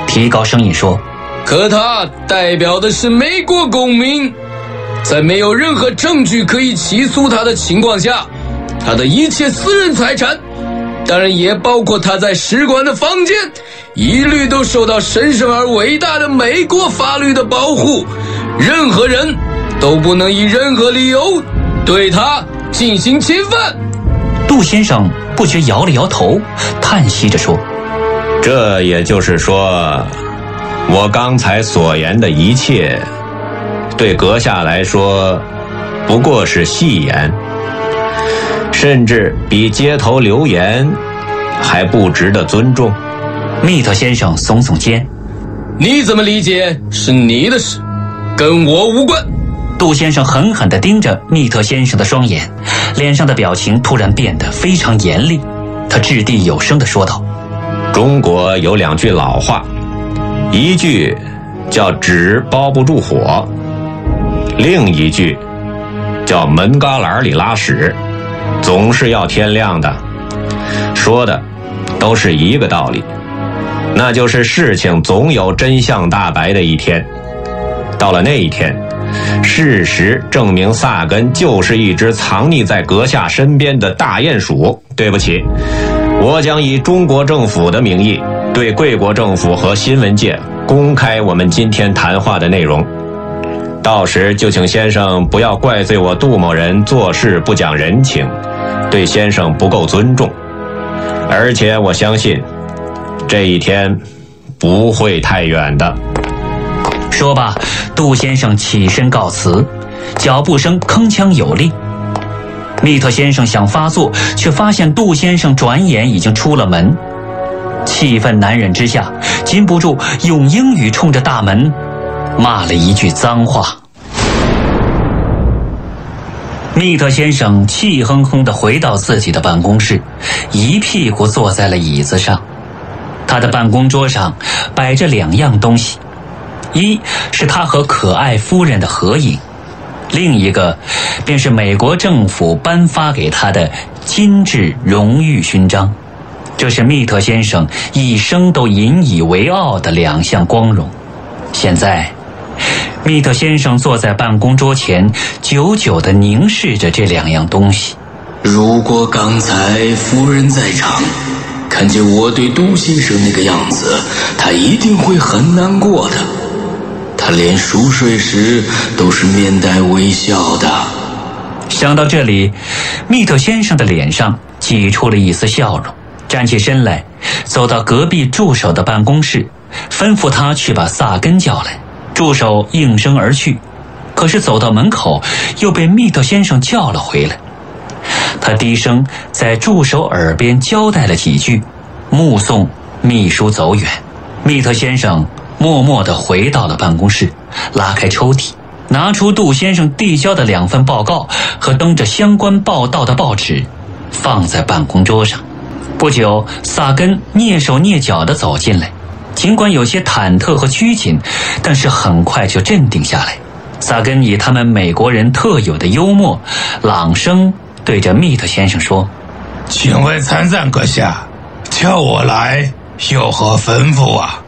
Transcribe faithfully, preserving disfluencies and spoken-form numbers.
提高声音说： 可他代表的是美国公民，在没有任何证据可以起诉他的情况下，他的一切私人财产，当然也包括他在使馆的房间，一律都受到神圣而伟大的美国法律的保护，任何人都不能以任何理由对他进行侵犯。 杜先生不觉摇了摇头，叹息着说： 这也就是说，我刚才所言的一切，对阁下来说不过是戏言，甚至比街头流言还不值得尊重。 密特先生耸耸肩： 你怎么理解是你的事，跟我无关。 杜先生狠狠地盯着密特先生的双眼，脸上的表情突然变得非常严厉。他掷地有声地说道： 中国有两句老话，一句叫纸包不住火，另一句叫门旮旯里拉屎，总是要天亮的。说的都是一个道理，那就是事情总有真相大白的一天。到了那一天，事实证明萨根就是一只藏匿在阁下身边的大鼹鼠。对不起，我将以中国政府的名义对贵国政府和新闻界公开我们今天谈话的内容，到时就请先生不要怪罪我杜某人做事不讲人情，对先生不够尊重。而且我相信这一天不会太远的。 说罢，杜先生起身告辞，脚步声铿锵有力。密特先生想发作，却发现杜先生转眼已经出了门。气愤难忍之下，禁不住用英语冲着大门骂了一句脏话。密特先生气哼哼地回到自己的办公室，一屁股坐在了椅子上。他的办公桌上摆着两样东西，一是他和可爱夫人的合影，另一个便是美国政府颁发给他的金质荣誉勋章。这是密特先生一生都引以为傲的两项光荣。现在密特先生坐在办公桌前，久久地凝视着这两样东西。 如果刚才夫人在场，看见我对杜先生那个样子，她一定会很难过的。他连熟睡时都是面带微笑的。 想到这里，密特先生的脸上挤出了一丝笑容，站起身来，走到隔壁助手的办公室，吩咐他去把萨根叫来。助手应声而去，可是走到门口又被密特先生叫了回来。他低声在助手耳边交代了几句，目送秘书走远。密特先生默默地回到了办公室，拉开抽屉，拿出杜先生递交的两份报告和登着相关报道的报纸，放在办公桌上。不久，萨根蹑手蹑脚地走进来，尽管有些忐忑和拘谨，但是很快就镇定下来。萨根以他们美国人特有的幽默，朗声对着密特先生说： 请问参赞阁下，叫我来有何吩咐啊？